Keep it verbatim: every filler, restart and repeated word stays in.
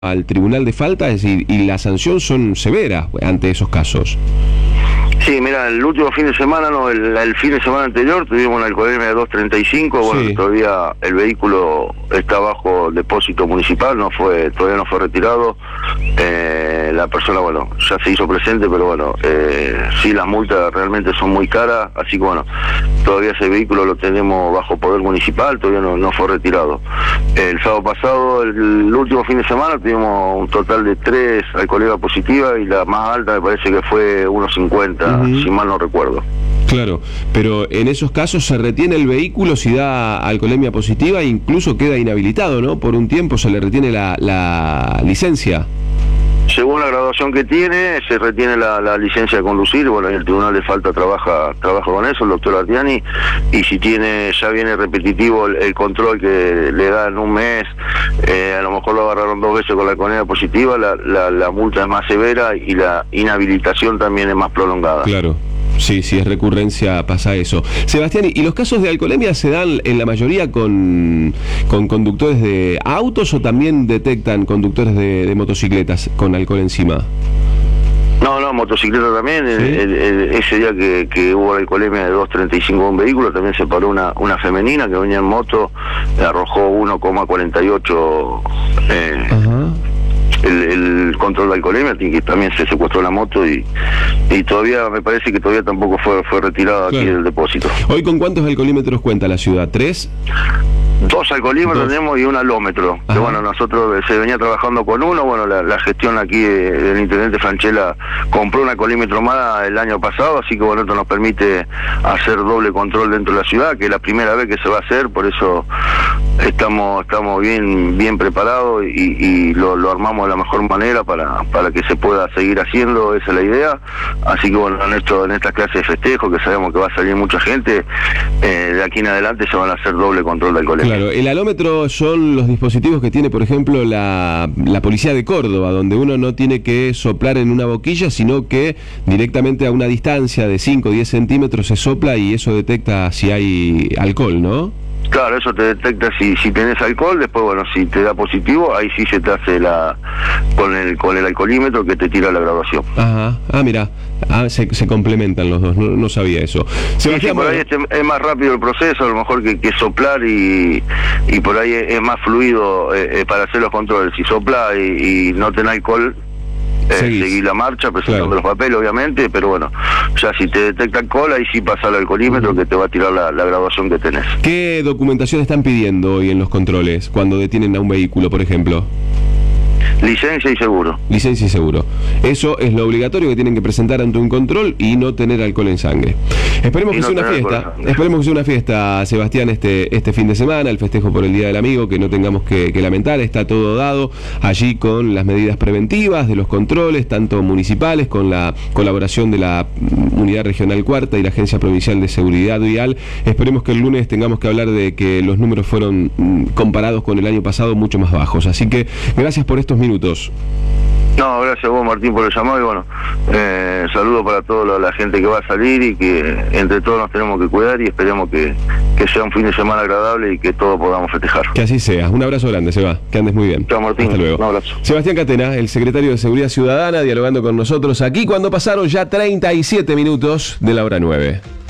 al tribunal de falta, es decir, y la sanción son severas ante esos casos. Sí, mira, el último fin de semana, no, el, el fin de semana anterior tuvimos una alcoholemia de dos treinta y cinco, bueno, sí. Todavía el vehículo está bajo depósito municipal, no fue, todavía no fue retirado, eh, la persona, bueno, ya se hizo presente, pero bueno, eh, sí, las multas realmente son muy caras, así que bueno, todavía ese vehículo lo tenemos bajo poder municipal, todavía no, no fue retirado. El sábado pasado, el, el último fin de semana, tuvimos un total de tres alcoholemias positivas y la más alta me parece que fue uno cincuenta. Uh-huh. Si mal no recuerdo. Claro, pero en esos casos se retiene el vehículo si da alcoholemia positiva e incluso queda inhabilitado, ¿no? Por un tiempo se le retiene la, la licencia. Según la graduación que tiene, se retiene la, la licencia de conducir, bueno, y el Tribunal de Falta trabaja trabaja con eso, el doctor Artiani, y si tiene, ya viene repetitivo el, el control que le da en un mes, eh, a lo mejor lo agarraron dos veces con la alcoholemia positiva, la, la, la multa es más severa y la inhabilitación también es más prolongada. Claro. Sí, si es recurrencia pasa eso. Sebastián, ¿y los casos de alcoholemia se dan en la mayoría con, con conductores de autos o también detectan conductores de, de motocicletas con alcohol encima? No, no, motocicleta también. ¿Sí? el, el, el, ese día que, que hubo la alcoholemia de dos treinta y cinco en un vehículo, también se paró una, una femenina que venía en moto, arrojó uno coma cuarenta y ocho eh, el, el control de alcoholemia, que también se secuestró la moto y, y todavía me parece que todavía tampoco fue, fue retirado, claro, aquí del depósito. ¿Hoy con cuántos alcoholímetros cuenta la ciudad? ¿Tres? Dos alcoholímetros tenemos y un alómetro. Que bueno, nosotros se venía trabajando con uno, bueno, la, la gestión aquí del intendente Franchella compró un alcoholímetro más el año pasado, así que bueno, esto nos permite hacer doble control dentro de la ciudad, que es la primera vez que se va a hacer, por eso estamos estamos bien bien preparados y, y lo, lo armamos de la mejor manera para, para que se pueda seguir haciendo, esa es la idea. Así que bueno, en esto, en esta clase de festejo, que sabemos que va a salir mucha gente, eh, de aquí en adelante se van a hacer doble control de alcoholemia. Claro, el alómetro son los dispositivos que tiene, por ejemplo, la, la policía de Córdoba, donde uno no tiene que soplar en una boquilla, sino que directamente a una distancia de cinco o diez centímetros se sopla y eso detecta si hay alcohol, ¿no? Claro, eso te detecta si, si tenés alcohol, después bueno, si te da positivo, ahí sí se te hace la con el con el alcoholímetro que te tira la graduación. Ajá, ah, mira, ah, se, se complementan los dos, no, no sabía eso. Sí, sí, por ahí este, es más rápido el proceso, a lo mejor que, que soplar y, y por ahí es, es más fluido eh, eh, para hacer los controles. Si sopla y, y no tenés alcohol, Eh, seguir la marcha, presentando claro. los papeles obviamente, pero bueno, ya si te detecta alcohol, ahí sí pasa el alcoholímetro que te va a tirar la, la graduación que tenés. ¿Qué documentación están pidiendo hoy en los controles cuando detienen a un vehículo, por ejemplo? Licencia y seguro. Licencia y seguro. Eso es lo obligatorio que tienen que presentar ante un control y no tener alcohol en sangre. Esperemos y que no sea una fiesta. Esperemos que sea una fiesta, Sebastián, este, este fin de semana, el festejo por el Día del Amigo, que no tengamos que, que lamentar. Está todo dado allí con las medidas preventivas de los controles, tanto municipales, con la colaboración de la Unidad Regional Cuarta y la Agencia Provincial de Seguridad Vial. Esperemos que el lunes tengamos que hablar de que los números fueron, comparados con el año pasado, mucho más bajos. Así que gracias por estos minutos. No, gracias a vos, Martín, por el llamado y bueno, eh, saludo para toda la gente que va a salir y que entre todos nos tenemos que cuidar y esperemos que, que sea un fin de semana agradable y que todos podamos festejar. Que así sea. Un abrazo grande, Seba. Que andes muy bien. Chao, Martín. Hasta luego. Un abrazo. Sebastián Catena, el secretario de Seguridad Ciudadana, dialogando con nosotros aquí cuando pasaron ya treinta y siete minutos de la hora nueve.